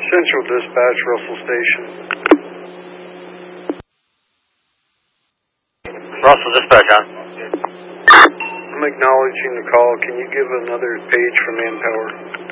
Central Dispatch, Russell Station. Russell Dispatch, huh? I'm acknowledging the call. Can you give another page for manpower?